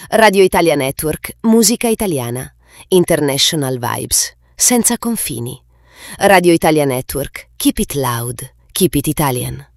Radio Italia Network, musica italiana. International vibes, senza confini. Radio Italia Network, keep it loud, keep it Italian.